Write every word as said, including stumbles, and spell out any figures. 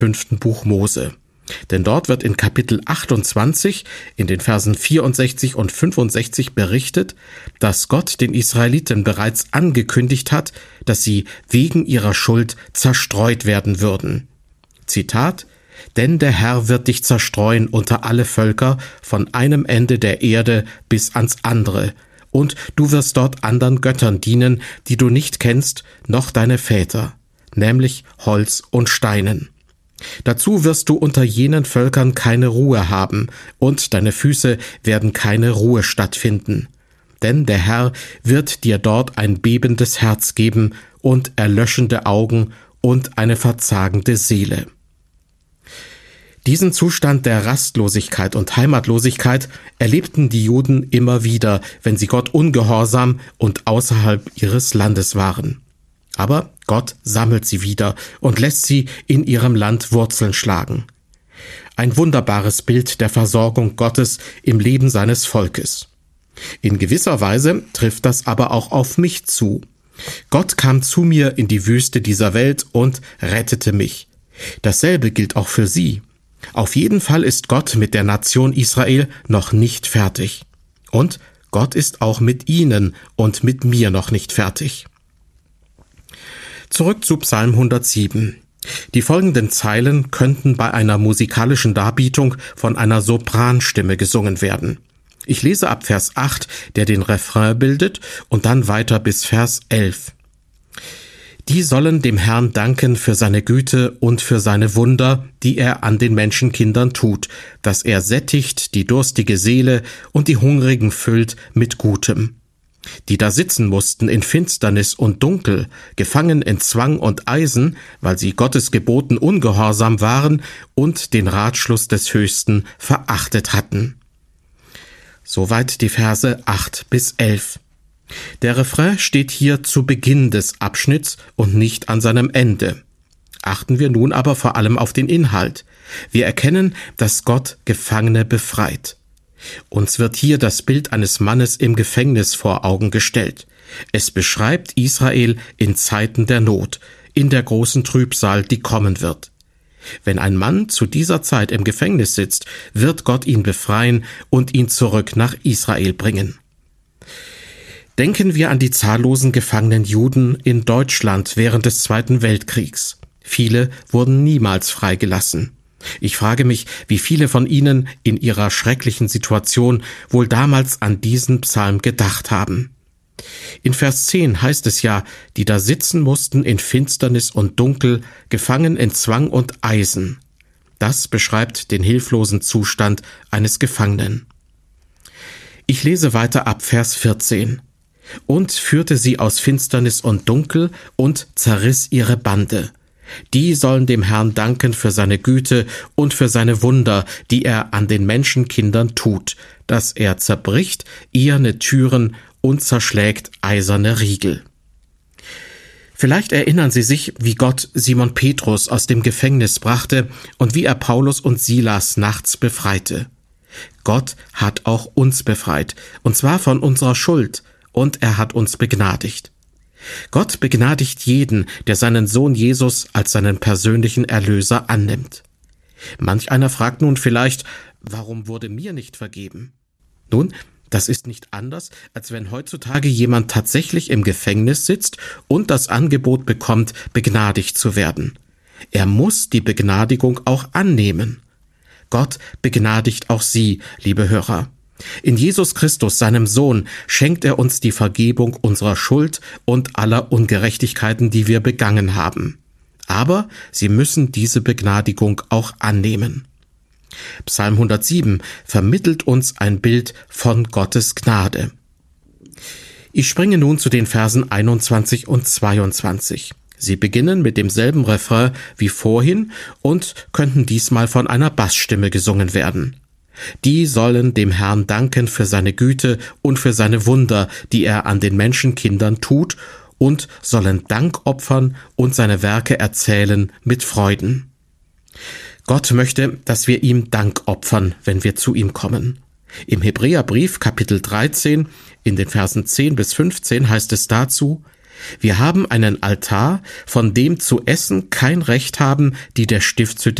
fünften Buch Mose. Denn dort wird in Kapitel achtundzwanzig in den Versen vierundsechzig und fünfundsechzig berichtet, dass Gott den Israeliten bereits angekündigt hat, dass sie wegen ihrer Schuld zerstreut werden würden. Zitat: Denn der Herr wird dich zerstreuen unter alle Völker, von einem Ende der Erde bis ans andere, und du wirst dort anderen Göttern dienen, die du nicht kennst, noch deine Väter, nämlich Holz und Steinen. Dazu wirst du unter jenen Völkern keine Ruhe haben, und deine Füße werden keine Ruhestatt finden. Denn der Herr wird dir dort ein bebendes Herz geben und erlöschende Augen und eine verzagende Seele. Diesen Zustand der Rastlosigkeit und Heimatlosigkeit erlebten die Juden immer wieder, wenn sie Gott ungehorsam und außerhalb ihres Landes waren. Aber Gott sammelt sie wieder und lässt sie in ihrem Land Wurzeln schlagen. Ein wunderbares Bild der Versorgung Gottes im Leben seines Volkes. In gewisser Weise trifft das aber auch auf mich zu. Gott kam zu mir in die Wüste dieser Welt und rettete mich. Dasselbe gilt auch für Sie. Auf jeden Fall ist Gott mit der Nation Israel noch nicht fertig. Und Gott ist auch mit Ihnen und mit mir noch nicht fertig. Zurück zu Psalm hundertsieben. Die folgenden Zeilen könnten bei einer musikalischen Darbietung von einer Sopranstimme gesungen werden. Ich lese ab Vers acht, der den Refrain bildet, und dann weiter bis Vers elf. Die sollen dem Herrn danken für seine Güte und für seine Wunder, die er an den Menschenkindern tut, dass er sättigt die durstige Seele und die Hungrigen füllt mit Gutem. Die da sitzen mussten in Finsternis und Dunkel, gefangen in Zwang und Eisen, weil sie Gottes Geboten ungehorsam waren und den Ratschluss des Höchsten verachtet hatten. Soweit die Verse acht bis elf. Der Refrain steht hier zu Beginn des Abschnitts und nicht an seinem Ende. Achten wir nun aber vor allem auf den Inhalt. Wir erkennen, dass Gott Gefangene befreit. Uns wird hier das Bild eines Mannes im Gefängnis vor Augen gestellt. Es beschreibt Israel in Zeiten der Not, in der großen Trübsal, die kommen wird. Wenn ein Mann zu dieser Zeit im Gefängnis sitzt, wird Gott ihn befreien und ihn zurück nach Israel bringen. Denken wir an die zahllosen gefangenen Juden in Deutschland während des Zweiten Weltkriegs. Viele wurden niemals freigelassen. Ich frage mich, wie viele von ihnen in ihrer schrecklichen Situation wohl damals an diesen Psalm gedacht haben. In Vers zehn heißt es ja, die da sitzen mussten in Finsternis und Dunkel, gefangen in Zwang und Eisen. Das beschreibt den hilflosen Zustand eines Gefangenen. Ich lese weiter ab Vers vierzehn. Und führte sie aus Finsternis und Dunkel und zerriss ihre Bande. Die sollen dem Herrn danken für seine Güte und für seine Wunder, die er an den Menschenkindern tut, dass er zerbricht eherne Türen und zerschlägt eiserne Riegel. Vielleicht erinnern Sie sich, wie Gott Simon Petrus aus dem Gefängnis brachte und wie er Paulus und Silas nachts befreite. Gott hat auch uns befreit, und zwar von unserer Schuld, und er hat uns begnadigt. Gott begnadigt jeden, der seinen Sohn Jesus als seinen persönlichen Erlöser annimmt. Manch einer fragt nun vielleicht, warum wurde mir nicht vergeben? Nun, das ist nicht anders, als wenn heutzutage jemand tatsächlich im Gefängnis sitzt und das Angebot bekommt, begnadigt zu werden. Er muss die Begnadigung auch annehmen. Gott begnadigt auch Sie, liebe Hörer. In Jesus Christus, seinem Sohn, schenkt er uns die Vergebung unserer Schuld und aller Ungerechtigkeiten, die wir begangen haben. Aber Sie müssen diese Begnadigung auch annehmen. Psalm hundertsieben vermittelt uns ein Bild von Gottes Gnade. Ich springe nun zu den Versen einundzwanzig und zweiundzwanzig. Sie beginnen mit demselben Refrain wie vorhin und könnten diesmal von einer Bassstimme gesungen werden. Die sollen dem Herrn danken für seine Güte und für seine Wunder, die er an den Menschenkindern tut, und sollen Dank opfern und seine Werke erzählen mit Freuden. Gott möchte, dass wir ihm Dank opfern, wenn wir zu ihm kommen. Im Hebräerbrief Kapitel dreizehn, in den Versen zehn bis fünfzehn heißt es dazu: Wir haben einen Altar, von dem zu essen kein Recht haben, die der Stiftshütte